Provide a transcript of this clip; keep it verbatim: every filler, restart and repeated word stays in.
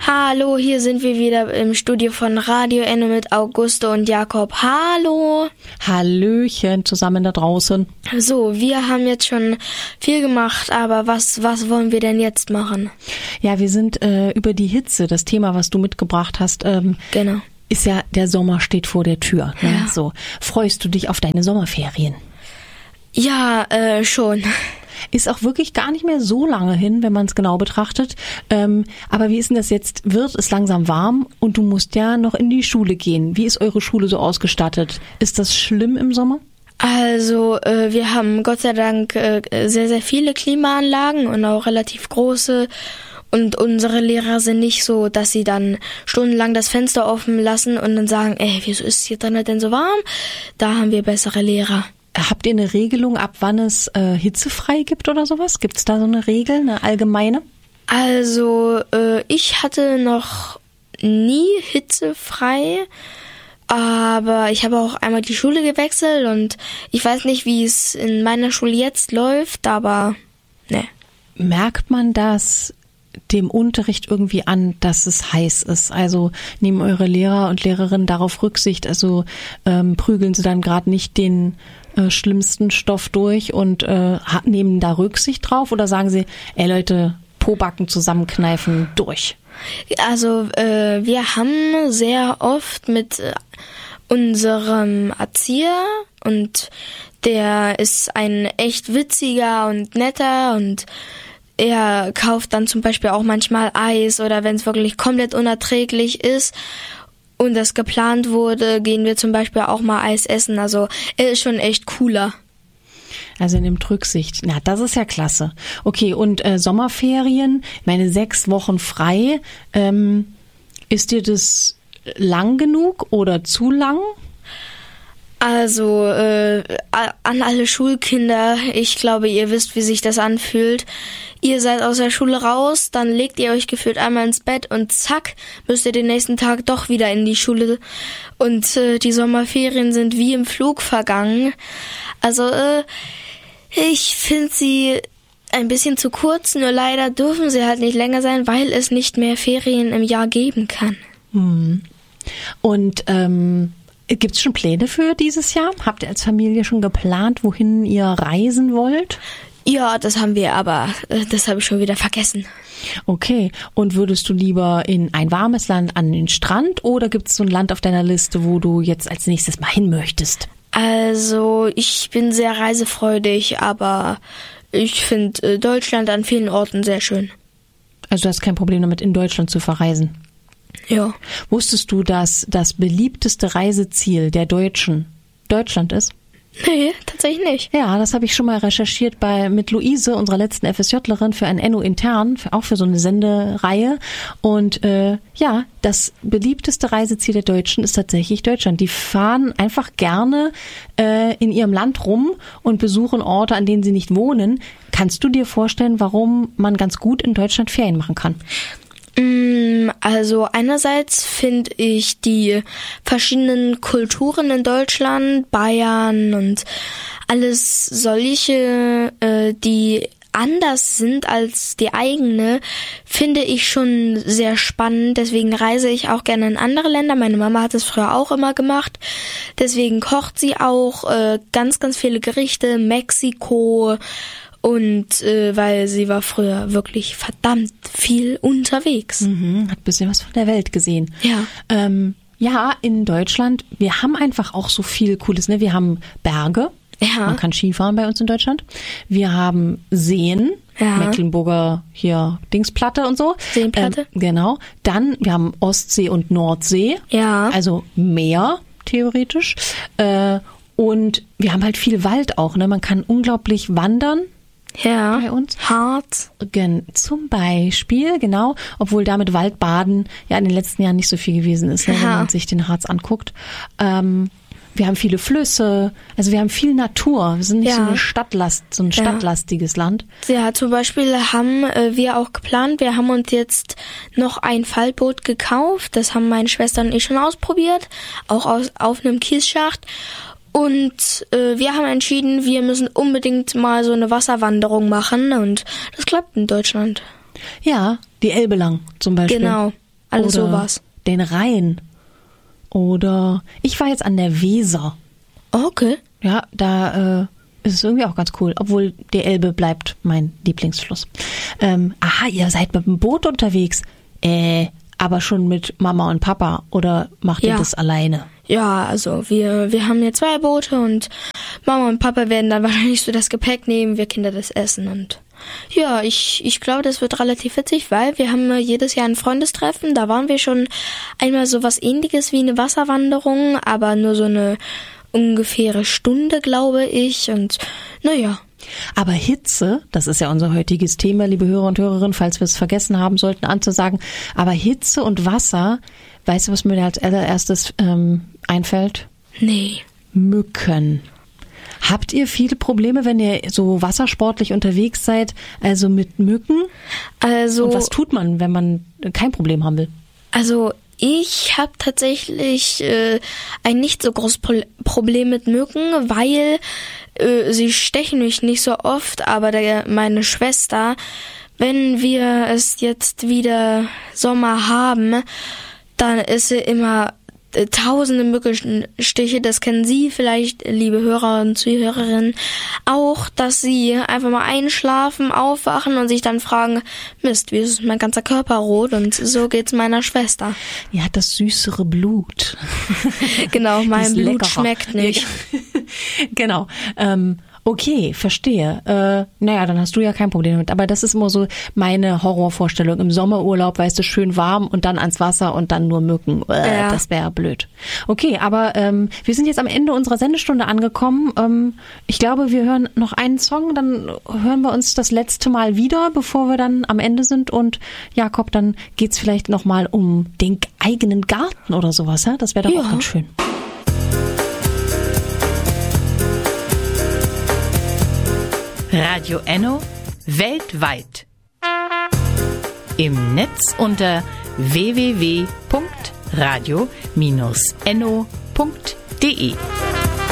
Hallo, hier sind wir wieder im Studio von Radio Enno mit Auguste und Jakob. Hallo. Hallöchen zusammen da draußen. So, wir haben jetzt schon viel gemacht, aber was, was wollen wir denn jetzt machen? Ja, wir sind äh, über die Hitze, das Thema, was du mitgebracht hast. Ähm, genau. Ist ja, der Sommer steht vor der Tür. Ne? Ja. So, freust du dich auf deine Sommerferien? Ja, äh, schon. Ist auch wirklich gar nicht mehr so lange hin, wenn man es genau betrachtet. Ähm, aber wie ist denn das jetzt? Wird es langsam warm und du musst ja noch in die Schule gehen. Wie ist eure Schule so ausgestattet? Ist das schlimm im Sommer? Also, äh, wir haben Gott sei Dank äh, sehr, sehr viele Klimaanlagen und auch relativ große. Und unsere Lehrer sind nicht so, dass sie dann stundenlang das Fenster offen lassen und dann sagen, ey, wieso ist es hier dann denn so warm? Da haben wir bessere Lehrer. Habt ihr eine Regelung, ab wann es äh, hitzefrei gibt oder sowas? Gibt es da so eine Regel, eine allgemeine? Also, äh, ich hatte noch nie hitzefrei, aber ich habe auch einmal die Schule gewechselt und ich weiß nicht, wie es in meiner Schule jetzt läuft, aber ne. Merkt man das dem Unterricht irgendwie an, dass es heiß ist? Also nehmen eure Lehrer und Lehrerinnen darauf Rücksicht? Also ähm, prügeln sie dann gerade nicht den äh, schlimmsten Stoff durch und äh, nehmen da Rücksicht drauf? Oder sagen sie, ey Leute, Pobacken zusammenkneifen, durch? Also äh, wir haben sehr oft mit äh, unserem Erzieher, und der ist ein echt witziger und netter, und er kauft dann zum Beispiel auch manchmal Eis, oder wenn es wirklich komplett unerträglich ist und das geplant wurde, gehen wir zum Beispiel auch mal Eis essen. Also er ist schon echt cooler. Also er nimmt Rücksicht. Na, das ist ja klasse. Okay, und äh, Sommerferien, meine sechs Wochen frei. Ähm, ist dir das lang genug oder zu lang? Also äh, an alle Schulkinder, ich glaube, ihr wisst, wie sich das anfühlt. Ihr seid aus der Schule raus, dann legt ihr euch gefühlt einmal ins Bett und zack, müsst ihr den nächsten Tag doch wieder in die Schule. Und äh, die Sommerferien sind wie im Flug vergangen. Also äh, ich finde sie ein bisschen zu kurz, nur leider dürfen sie halt nicht länger sein, weil es nicht mehr Ferien im Jahr geben kann. Hm. Und ähm, gibt es schon Pläne für dieses Jahr? Habt ihr als Familie schon geplant, wohin ihr reisen wollt? Ja, das haben wir, aber äh, das habe ich schon wieder vergessen. Okay, und würdest du lieber in ein warmes Land an den Strand oder gibt es so ein Land auf deiner Liste, wo du jetzt als nächstes mal hin möchtest? Also, ich bin sehr reisefreudig, aber ich finde äh, Deutschland an vielen Orten sehr schön. Also du hast kein Problem damit, in Deutschland zu verreisen? Ja. Wusstest du, dass das beliebteste Reiseziel der Deutschen Deutschland ist? Nee, tatsächlich nicht. Ja, das habe ich schon mal recherchiert bei mit Luise, unserer letzten FSJlerin, für ein Enno intern, für, auch für so eine Sendereihe. Und äh, ja, das beliebteste Reiseziel der Deutschen ist tatsächlich Deutschland. Die fahren einfach gerne äh, in ihrem Land rum und besuchen Orte, an denen sie nicht wohnen. Kannst du dir vorstellen, warum man ganz gut in Deutschland Ferien machen kann? Also einerseits finde ich die verschiedenen Kulturen in Deutschland, Bayern und alles solche, äh, die anders sind als die eigene, finde ich schon sehr spannend. Deswegen reise ich auch gerne in andere Länder. Meine Mama hat es früher auch immer gemacht. Deswegen kocht sie auch äh, ganz, ganz viele Gerichte, Mexiko. Und äh, weil sie war früher wirklich verdammt viel unterwegs. Mhm, hat ein bisschen was von der Welt gesehen. Ja. Ähm, ja, in Deutschland, wir haben einfach auch so viel Cooles. Ne? Wir haben Berge. Ja. Man kann Skifahren bei uns in Deutschland. Wir haben Seen. Ja. Mecklenburger hier Dingsplatte und so. Seenplatte. Ähm, genau. Dann, wir haben Ostsee und Nordsee. Ja. Also Meer, theoretisch. Äh, und wir haben halt viel Wald auch. Ne? Man kann unglaublich wandern. Ja, bei uns. Harz. Gen- Zum Beispiel, genau, obwohl da mit Waldbaden ja in den letzten Jahren nicht so viel gewesen ist, ne, Ja. wenn man sich den Harz anguckt. Ähm, wir haben viele Flüsse, also wir haben viel Natur. Wir sind nicht Ja. so eine Stadtlast, so ein Ja. stadtlastiges Land. Ja, zum Beispiel haben äh, wir auch geplant, wir haben uns jetzt noch ein Fallboot gekauft. Das haben meine Schwester und ich schon ausprobiert, auch aus, auf einem Kiesschacht. Und äh, wir haben entschieden, wir müssen unbedingt mal so eine Wasserwanderung machen, und das klappt in Deutschland. Ja, die Elbe lang zum Beispiel. Genau. alles oder sowas. Den Rhein. Oder ich war jetzt an der Weser. Okay. Ja, da äh, ist es irgendwie auch ganz cool. Obwohl die Elbe bleibt mein Lieblingsfluss. Ähm, aha, ihr seid mit dem Boot unterwegs. Äh, aber schon mit Mama und Papa. Oder macht ihr Ja. das alleine? Ja, also wir, wir haben hier zwei Boote und Mama und Papa werden dann wahrscheinlich so das Gepäck nehmen, wir Kinder das Essen und ja, ich, ich glaube, das wird relativ witzig, weil wir haben jedes Jahr ein Freundestreffen, da waren wir schon einmal so was Ähnliches wie eine Wasserwanderung, aber nur so eine ungefähre Stunde, glaube ich und naja. Aber Hitze, das ist ja unser heutiges Thema, liebe Hörer und Hörerinnen, falls wir es vergessen haben sollten anzusagen, aber Hitze und Wasser, weißt du, was mir als allererstes ähm, einfällt? Nee. Mücken. Habt ihr viele Probleme, wenn ihr so wassersportlich unterwegs seid, also mit Mücken? Also, Und was tut man, wenn man kein Problem haben will? also ich habe tatsächlich äh, ein nicht so großes Pro- Problem mit Mücken, weil äh, sie stechen mich nicht so oft, aber der, meine Schwester, wenn wir es jetzt wieder Sommer haben, dann ist sie immer äh, tausende Mückenstiche, das kennen Sie vielleicht, liebe Hörer und Zuhörerinnen, auch, dass Sie einfach mal einschlafen, aufwachen und sich dann fragen, Mist, wie ist mein ganzer Körper rot? Und so geht's meiner Schwester. Die hat das süßere Blut. Genau, Die mein ist Blut leckerer. schmeckt nicht. Genau. Ähm, okay, verstehe. Äh, naja, dann hast du ja kein Problem damit. Aber das ist immer so meine Horrorvorstellung. Im Sommerurlaub, weißt du, schön warm und dann ans Wasser und dann nur Mücken. Äh, Ja. Das wäre blöd. Okay, aber ähm, wir sind jetzt am Ende unserer Sendestunde angekommen. Ähm, ich glaube, wir hören noch einen Song, dann hören wir uns das letzte Mal wieder, bevor wir dann am Ende sind. Und Jakob, dann geht's vielleicht nochmal um den eigenen Garten oder sowas. Ja? Das wäre doch Ja. auch ganz schön. Radio Enno weltweit. Im Netz unter w w w punkt radio Bindestrich enno punkt de.